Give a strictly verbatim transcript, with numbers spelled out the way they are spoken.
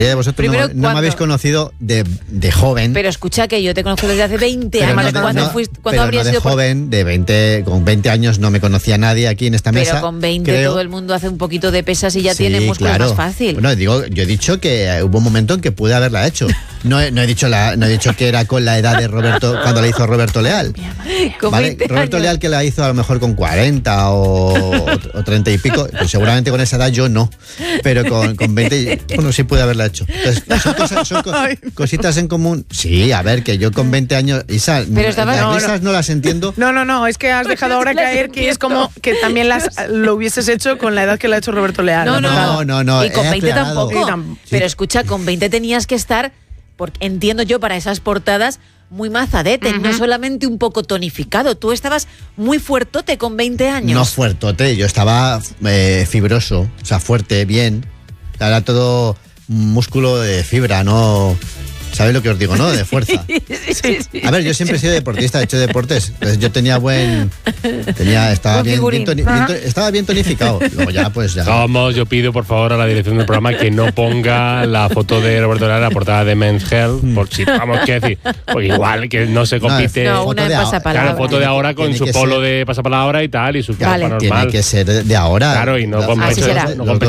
Vosotros Primero, no, no me habéis conocido de, de joven. Pero escucha que yo te conozco desde hace veinte pero años. no de, ¿Cuándo, no, fuiste, ¿cuándo pero habrías no de sido por- joven, de veinte, con veinte años no me conocía nadie aquí en esta mesa. Pero con veinte creo. todo el mundo hace un poquito de pesas y ya Sí, tiene músculos claro. más fácil. Bueno, digo, yo he dicho que eh, hubo un momento en que pude haberla hecho. No he, no he dicho la, no he dicho que era con la edad de Roberto, cuando la hizo Roberto Leal. Con ¿Vale? veinte Roberto años. Leal, que la hizo a lo mejor con cuarenta o, o treinta y pico, pues seguramente con esa edad yo no, pero con, con veinte, bueno, sí pude haberla hecho. Entonces, son, cosas, son co- cositas en común. Sí, a ver, que yo con veinte años, Isa, Pero estaba- las no, risas no las entiendo. No, no, no, es que has dejado ahora Las caer que es entiendo. como que también las, lo hubieses hecho con la edad que lo ha hecho Roberto Leal. No, no, No, no, no, Y con he veinte aclarado. tampoco. Sí, tam- Pero sí. escucha, con veinte tenías que estar, porque entiendo yo, para esas portadas, muy mazadete, no solamente un poco tonificado. Tú estabas muy fuertote con veinte años. No fuertote, yo estaba eh, fibroso, o sea, fuerte, bien. Era todo músculo de fibra, no... ¿Sabéis lo que os digo, no? De fuerza. A ver, yo siempre he sido deportista, he hecho deportes. Entonces yo tenía buen... Tenía, estaba, Buen bien, figurín. bien toni- bien Ajá. to- estaba bien tonificado. Luego ya, pues ya... Vamos, yo pido por favor a la dirección del programa que no ponga la foto de Roberto Leal en la portada de Men's Health, por si vamos a decir, pues igual que no se compite. No, foto una de en ahora. pasapalabra. Claro, foto de ahora con Tiene su que polo ser- de pasapalabra y tal, y su Vale. capa Tiene normal. que ser de ahora. Claro, y no con Así pechos, será. no Los con dos